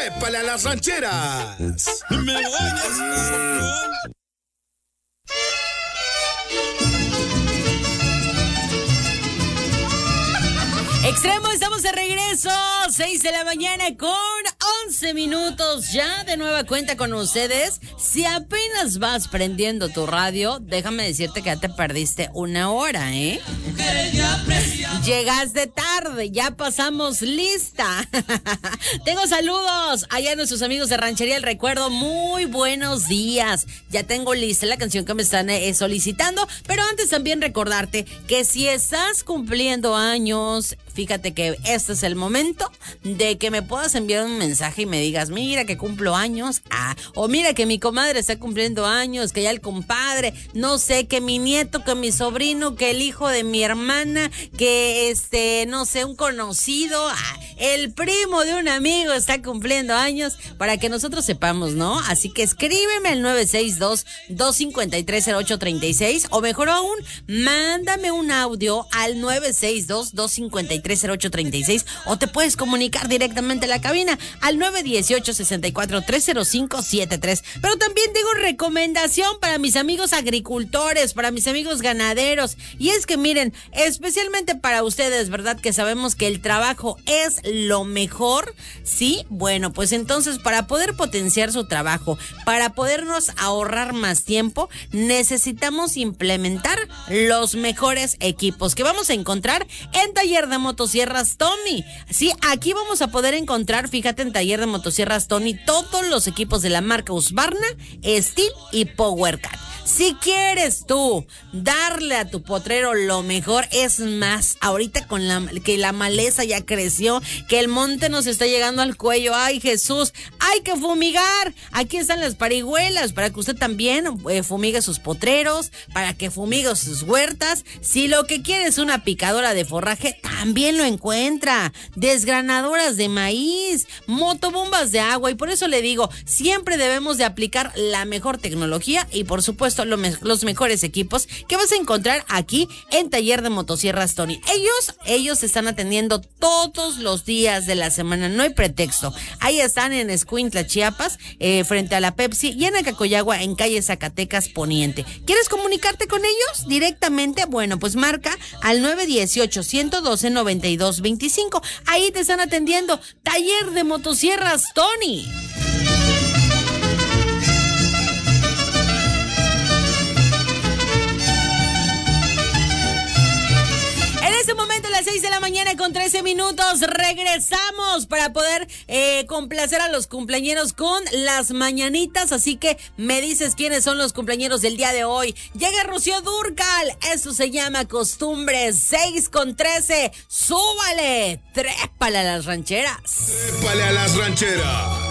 ¡Trépale a las rancheras! ¡Me vayas! Extremo, estamos de regreso, 6 de la mañana con 11 minutos, ya de nueva cuenta con ustedes. Si apenas vas prendiendo tu radio, déjame decirte que ya te perdiste una hora, ¿eh? Llegaste tarde, ya pasamos lista. Tengo saludos allá a nuestros amigos de Ranchería El Recuerdo, muy buenos días. Ya tengo lista la canción que me están solicitando, pero antes también recordarte que si estás cumpliendo años, fíjate que este es el momento de que me puedas enviar un mensaje y me digas, mira que cumplo años, o mira que mi comadre está cumpliendo años, que ya el compadre, no sé, que mi nieto, que mi sobrino, que el hijo de mi hermana, que no sé, un conocido, el primo de un amigo está cumpliendo años, para que nosotros sepamos, ¿no? Así que escríbeme al 962-253-0836, o mejor aún, mándame un audio al 962-253-0836, o te puedes comunicar directamente a la cabina al 918-64-305-73. Pero también tengo recomendación para mis amigos agricultores, para mis amigos ganaderos, y es que miren, especialmente para ustedes, ¿verdad? Que sabemos que el trabajo es lo mejor, ¿sí? Bueno, pues entonces para poder potenciar su trabajo, para podernos ahorrar más tiempo, necesitamos implementar los mejores equipos que vamos a encontrar en Taller de Motosierras Tony. Sí, aquí vamos a poder encontrar, fíjate, en Taller de Motosierras Tony, todos los equipos de la marca Husqvarna, Steel y PowerCat. Si quieres tú darle a tu potrero lo mejor, es más, ahorita con que la maleza ya creció, que el monte nos está llegando al cuello, ¡ay Jesús! ¡Hay que fumigar! Aquí están las parihuelas para que usted también fumigue sus potreros, para que fumigue sus huertas. Si lo que quiere es una picadora de forraje, también lo encuentra. Desgranadoras de maíz, motobombas de agua, y por eso le digo, siempre debemos de aplicar la mejor tecnología y por supuesto los mejores equipos que vas a encontrar aquí en Taller de Motosierras Tony. Ellos están atendiendo todos los días de la semana, no hay pretexto. Ahí están en Escuintla, Chiapas, frente a la Pepsi, y en Acacoyagua, en calle Zacatecas Poniente. ¿Quieres comunicarte con ellos directamente? Bueno, pues marca al 918-112-9225. Ahí te están atendiendo. Taller de Motosierras Tony. En este momento, a las 6 de la mañana con 13 minutos, regresamos para poder complacer a los cumpleañeros con las mañanitas. Así que me dices quiénes son los cumpleañeros del día de hoy. Llega Rocío Dúrcal, eso se llama Costumbres, 6 con 13. ¡Súbale! ¡Trépale a las rancheras! ¡Trépale a las rancheras!